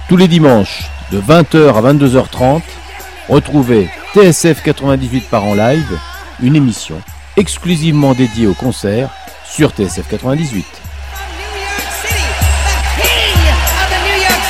Tous les dimanches, de 20h à 22h30, retrouvez TSF 98 par en live, une émission exclusivement dédiée aux concerts sur TSF 98.